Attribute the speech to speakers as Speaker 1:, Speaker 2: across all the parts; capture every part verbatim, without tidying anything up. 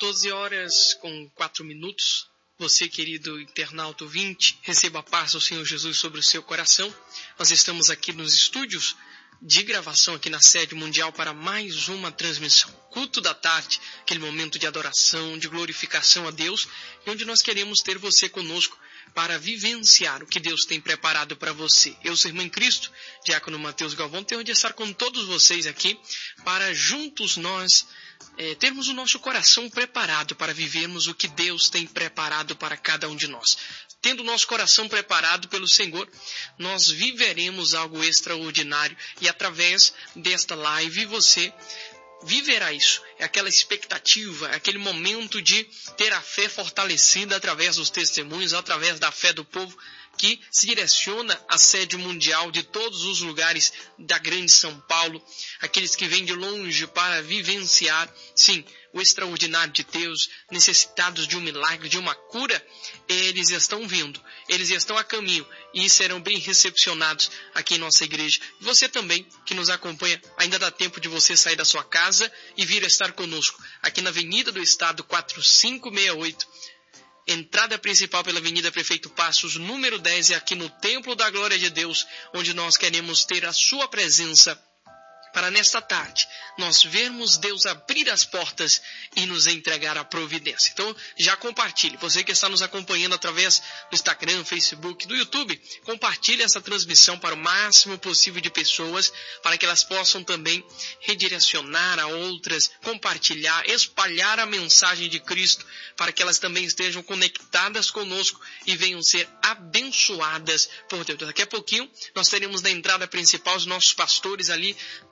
Speaker 1: quatorze horas com quatro minutos. Você, querido internauta ouvinte, receba a paz do Senhor Jesus sobre o seu coração. Nós estamos aqui nos estúdios de gravação aqui na sede mundial para mais uma transmissão. Culto da tarde, aquele momento de adoração, de glorificação a Deus, onde nós queremos ter você conosco para vivenciar o que Deus tem preparado para você. Eu sou irmão em Cristo, Diácono Mateus Galvão, tenho de estar com todos vocês aqui para juntos nós é, termos o nosso coração preparado para vivermos o que Deus tem preparado para cada um de nós. Tendo o nosso coração preparado pelo Senhor, nós viveremos algo extraordinário e através desta live você viverá isso. É aquela expectativa, é aquele momento de ter a fé fortalecida através dos testemunhos, através da fé do povo que se direciona à sede mundial de todos os lugares da grande São Paulo, aqueles que vêm de longe para vivenciar, sim, o extraordinário de Deus, necessitados de um milagre, de uma cura, eles estão vindo, eles estão a caminho e serão bem recepcionados aqui em nossa igreja. E você também, que nos acompanha, ainda dá tempo de você sair da sua casa e vir estar conosco, aqui na Avenida do Estado quatro cinco seis oito, entrada principal pela Avenida Prefeito Passos, número dez, é aqui no Templo da Glória de Deus, onde nós queremos ter a sua presença para nesta tarde nós vermos Deus abrir as portas e nos entregar a providência. Então já compartilhe, você que está nos acompanhando através do Instagram, Facebook, do YouTube, compartilhe essa transmissão para o máximo possível de pessoas, para que elas possam também redirecionar a outras, compartilhar, espalhar a mensagem de Cristo, para que elas também estejam conectadas conosco e venham ser abençoadas por Deus. Daqui a pouquinho nós teremos na entrada principal os nossos pastores ali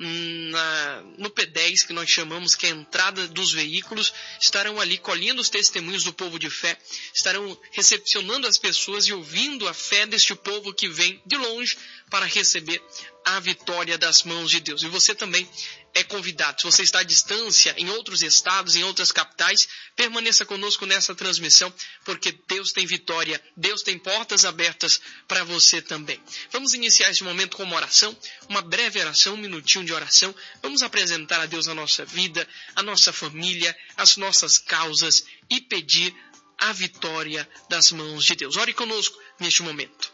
Speaker 1: Na, no P dez, que nós chamamos que é a entrada dos veículos, estarão ali colhendo os testemunhos do povo de fé, estarão recepcionando as pessoas e ouvindo a fé deste povo que vem de longe para receber a vitória das mãos de Deus. E você também é convidado. Se você está à distância, em outros estados, em outras capitais, permaneça conosco nessa transmissão, porque Deus tem vitória, Deus tem portas abertas para você também. Vamos iniciar esse momento com uma oração, uma breve oração, um minutinho de oração. Vamos apresentar a Deus a nossa vida, a nossa família, as nossas causas e pedir a vitória das mãos de Deus. Ore conosco neste momento.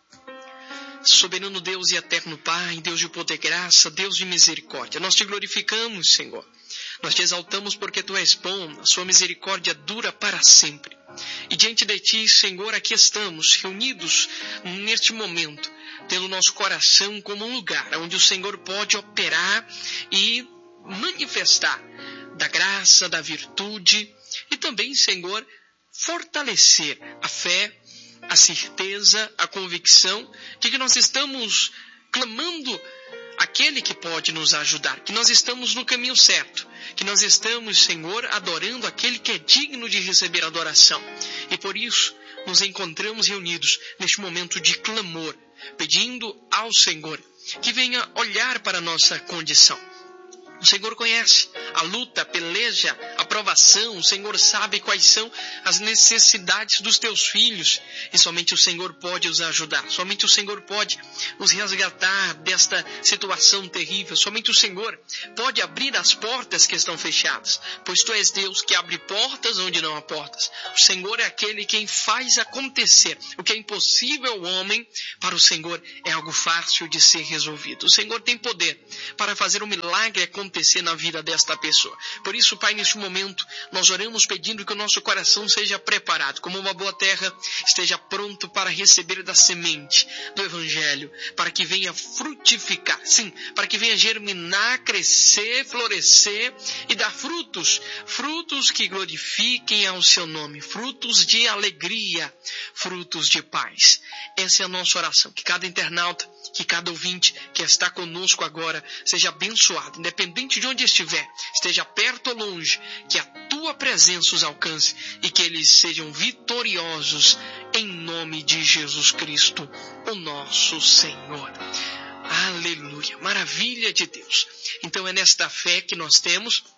Speaker 1: Soberano Deus e eterno Pai, Deus de poder e graça, Deus de misericórdia, nós te glorificamos, Senhor. Nós te exaltamos porque Tu és bom, a sua misericórdia dura para sempre. E diante de Ti, Senhor, aqui estamos, reunidos neste momento, tendo nosso coração como um lugar onde o Senhor pode operar e manifestar da graça, da virtude e também, Senhor, fortalecer a fé, a certeza, a convicção de que nós estamos clamando aquele que pode nos ajudar, que nós estamos no caminho certo, que nós estamos, Senhor, adorando aquele que é digno de receber adoração. E por isso nos encontramos reunidos neste momento de clamor, pedindo ao Senhor que venha olhar para a nossa condição. O Senhor conhece a luta, a peleja, a provação. O Senhor sabe quais são as necessidades dos teus filhos. E somente o Senhor pode os ajudar. Somente o Senhor pode os resgatar desta situação terrível. Somente o Senhor pode abrir as portas que estão fechadas. Pois Tu és Deus que abre portas onde não há portas. O Senhor é aquele quem faz acontecer. O que é impossível ao homem, para o Senhor é algo fácil de ser resolvido. O Senhor tem poder para fazer um milagre acontecer acontecer na vida desta pessoa. Por isso, Pai, neste momento, nós oramos pedindo que o nosso coração seja preparado, como uma boa terra, esteja pronto para receber da semente do Evangelho, para que venha frutificar, sim, para que venha germinar, crescer, florescer e dar frutos, frutos que glorifiquem ao Seu nome, frutos de alegria, frutos de paz. Essa é a nossa oração, que cada internauta, que cada ouvinte que está conosco agora seja abençoado, independente de onde estiver, esteja perto ou longe, que a Tua presença os alcance e que eles sejam vitoriosos em nome de Jesus Cristo, o nosso Senhor. Aleluia, maravilha de Deus. Então é nesta fé que nós temos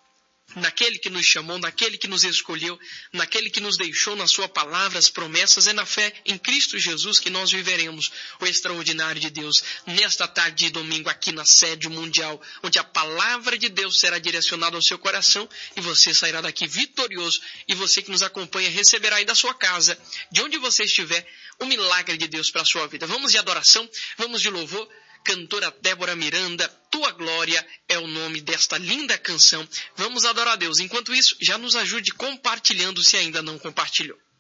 Speaker 1: naquele que nos chamou, naquele que nos escolheu, naquele que nos deixou na sua palavra as promessas. É na fé em Cristo Jesus que nós viveremos o extraordinário de Deus nesta tarde de domingo aqui na sede mundial, onde a palavra de Deus será direcionada ao seu coração e você sairá daqui vitorioso. E você que nos acompanha receberá aí da sua casa, de onde você estiver, o milagre de Deus para a sua vida. Vamos de adoração, vamos de louvor. Cantora Débora Miranda, Tua Glória é o nome desta linda canção. Vamos adorar a Deus. Enquanto isso, já nos ajude compartilhando se ainda não compartilhou.